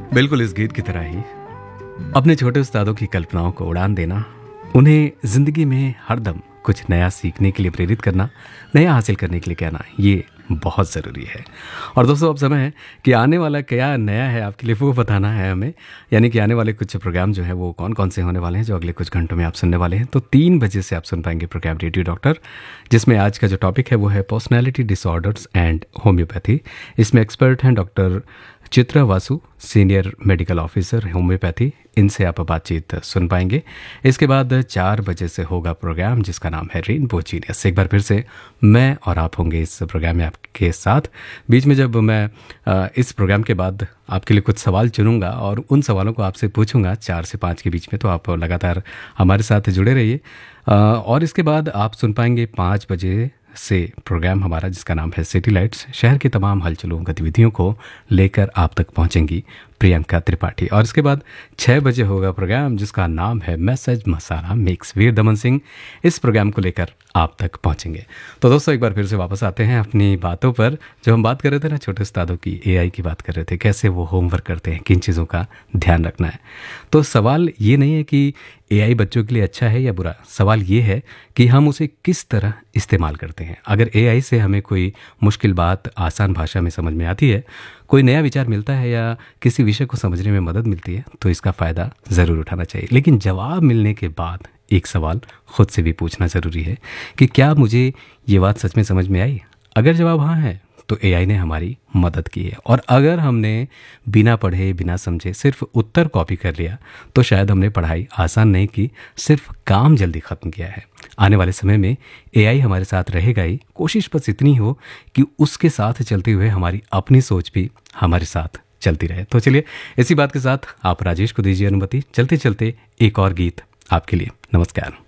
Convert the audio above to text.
बिल्कुल इस गीत की तरह ही अपने छोटे उस्तादों की कल्पनाओं को उड़ान देना, उन्हें जिंदगी में हरदम कुछ नया सीखने के लिए प्रेरित करना, नया हासिल करने के लिए कहना, ये बहुत ज़रूरी है। और दोस्तों अब समय है कि आने वाला क्या नया है आपके लिए वो बताना है हमें, यानी कि आने वाले कुछ प्रोग्राम जो है वो कौन कौन से होने वाले हैं जो अगले कुछ घंटों में आप सुनने वाले हैं। तो 3 बजे से आप सुन पाएंगे प्रोग्राम रेडियो डॉक्टर, जिसमें आज का जो टॉपिक है वो है पर्सनैलिटी डिसऑर्डर्स एंड होम्योपैथी। इसमें एक्सपर्ट हैं doctor Chitra Vasu, senior medical officer homeopathy. इनसे आप बातचीत सुन पाएंगे। इसके बाद 4 बजे से होगा प्रोग्राम जिसका नाम है रेनबो जीनियस। एक बार फिर से मैं और आप होंगे इस प्रोग्राम में आपके साथ। बीच में जब मैं इस प्रोग्राम के बाद आपके लिए कुछ सवाल चुनूंगा और उन सवालों को आपसे पूछूंगा 4 से 5 के बीच में, तो आप लगातार हमारे साथ जुड़े रहिए। और इसके बाद आप सुन पाएंगे 5 बजे से प्रोग्राम हमारा जिसका नाम है सिटी लाइट्स। शहर की तमाम हलचलों गतिविधियों को लेकर आप तक पहुंचेंगी प्रियंका त्रिपाठी। और इसके बाद 6 बजे होगा प्रोग्राम जिसका नाम है मैसेज मसाला मिक्स। वीर दमन सिंह इस प्रोग्राम को लेकर आप तक पहुंचेंगे। तो दोस्तों एक बार फिर से वापस आते हैं अपनी बातों पर। जो हम बात कर रहे थे ना छोटे उस्तादों की, एआई की बात कर रहे थे, कैसे वो होमवर्क करते हैं, किन चीज़ों का ध्यान रखना है। तो सवाल ये नहीं है कि एआई बच्चों के लिए अच्छा है या बुरा, सवाल ये है कि हम उसे किस तरह इस्तेमाल करते हैं। अगर एआई से हमें कोई मुश्किल बात आसान भाषा में समझ में आती है, कोई नया विचार मिलता है या किसी विषय को समझने में मदद मिलती है, तो इसका फ़ायदा ज़रूर उठाना चाहिए। लेकिन जवाब मिलने के बाद एक सवाल खुद से भी पूछना ज़रूरी है कि क्या मुझे ये बात सच में समझ में आई। अगर जवाब हाँ है तो एआई ने हमारी मदद की है, और अगर हमने बिना पढ़े बिना समझे सिर्फ उत्तर कॉपी कर लिया तो शायद हमने पढ़ाई आसान नहीं की, सिर्फ काम जल्दी ख़त्म किया है। आने वाले समय में एआई हमारे साथ रहेगा ही, कोशिश बस इतनी हो कि उसके साथ चलते हुए हमारी अपनी सोच भी हमारे साथ चलती रहे। तो चलिए इसी बात के साथ आप राजेश को दीजिए अनुमति, चलते चलते एक और गीत आपके लिए। नमस्कार।